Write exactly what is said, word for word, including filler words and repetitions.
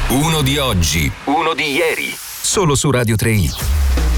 Uno di oggi, uno di ieri. Solo su Radio tre i.